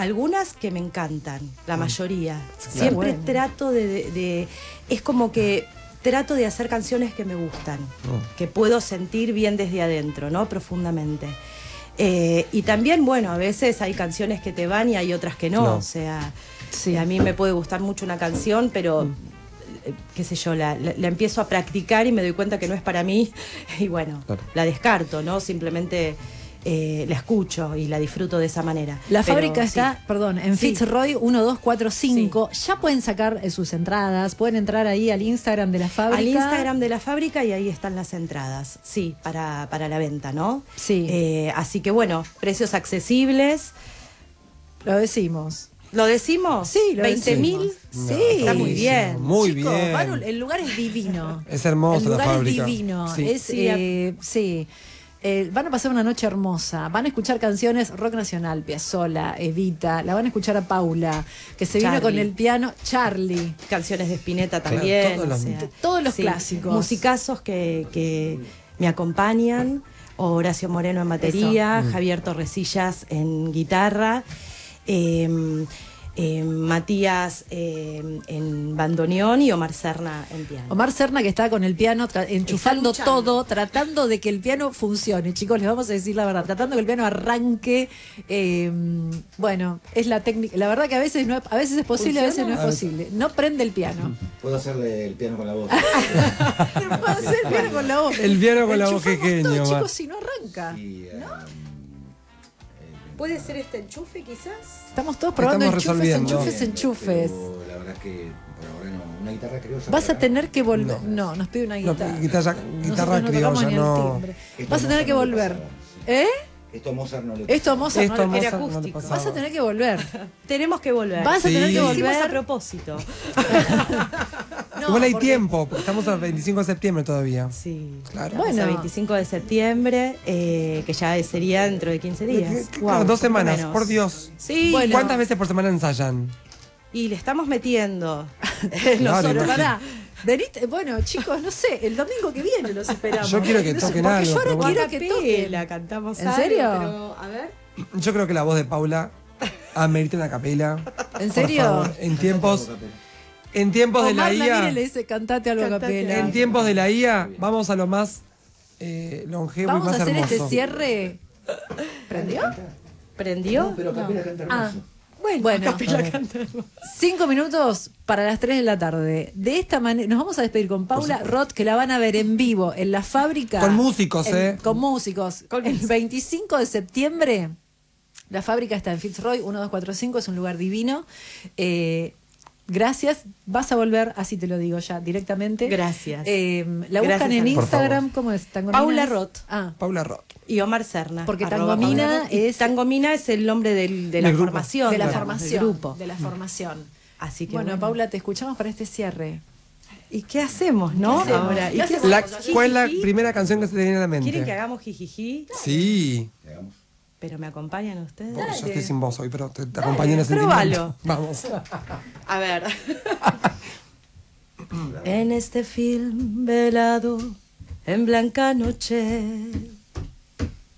algunas que me encantan, la mayoría. Siempre trato es como que trato de hacer canciones que me gustan, que puedo sentir bien desde adentro, ¿no? Profundamente. Y también, bueno, a veces hay canciones que te van y hay otras que no. O sea, a mí me puede gustar mucho una canción, pero qué sé yo, la empiezo a practicar y me doy cuenta que no es para mí y bueno, la descarto, ¿no? Simplemente la escucho y la disfruto de esa manera. La fábrica está, perdón, en Fitzroy 1245. Ya pueden sacar sus entradas, pueden entrar ahí al Instagram de la fábrica. Al Instagram de la fábrica y ahí están las entradas, para la venta, ¿no? Sí. Así que bueno, precios accesibles. Lo decimos. ¿Lo decimos? Sí, lo 20.000. Sí, está muy bien. Muy Chicos, bien. Manu, el lugar es divino. Es hermoso la fábrica. El lugar es divino. Sí. Van a pasar una noche hermosa. Van a escuchar canciones rock nacional, Piazzolla, Evita. La van a escuchar a Paula, que se vino con el piano. Charlie. Canciones de Spinetta también. Todos los clásicos. Musicazos que me acompañan. Horacio Moreno en batería, Javier Torresillas en guitarra. Matías en bandoneón y Omar Serna en piano. Omar Serna, que está con el piano enchufando todo, tratando de que el piano funcione, chicos, les vamos a decir la verdad, tratando que el piano arranque. Bueno, es la técnica, la verdad que a veces es posible, a veces no es posible. No prende el piano. Puedo hacerle el piano con la voz. Puedo hacer el piano con la voz. El piano con la voz pequeña. Chicos, si no arranca. ¿Puede ser este enchufe quizás? Estamos todos probando enchufes. Pero la verdad es que por ahora no. Una guitarra criolla. Vas a tener que volver. No, nos pide una guitarra. Guitarra criolla, no. Vas a tener que volver. Esto a Mozart no le Era acústico. Vas a tener que volver. Tenemos que volver. Vas a tener que volver. Lo hicimos a propósito. Igual hay tiempo, estamos al 25 de septiembre todavía. Sí, claro. Bueno, 25 de septiembre, que ya sería dentro de 15 días. Claro, 2 semanas, por Dios. Sí. Bueno. ¿Cuántas veces por semana ensayan? Y le estamos metiendo. Nosotros, bueno, chicos, no sé, el domingo que viene los esperamos. Yo quiero que toquen algo. Yo ahora quiero que toquen. La cantamos. ¿En serio? Pero, a ver. Yo creo que la voz de Paula amerita una capela. ¿En serio? Por favor. En tiempos de la IA. Mire, le dice, cantate algo a capela. En tiempos de la IA, vamos a lo más longevo y más hermoso. Vamos a hacer este cierre. ¿Prendió? No, pero capela canta hermoso. Bueno, 5 minutos para las 3 de la tarde. De esta manera, nos vamos a despedir con Paula Roth, que la van a ver en vivo en la fábrica. Con músicos, Con músicos. El 25 de septiembre, la fábrica está en Fitzroy 1245, es un lugar divino. Gracias, vas a volver, así te lo digo ya directamente. Gracias. La buscan en Instagram, ¿cómo es? Paula Roth. Paula Roth. Y Omar Serna. Porque Tangomina es el nombre de la formación. De la formación. Del grupo. De la formación. Así que bueno, Paula, te escuchamos para este cierre. ¿Y qué hacemos, no? Ahora, ¿Cuál es la primera canción que se te viene a la mente? ¿Quieren que hagamos jijiji? Sí. ¿Pero me acompañan ustedes? Yo estoy sin voz hoy, pero te acompaño en el sentimiento. Vamos. A ver. En este film velado, en blanca noche,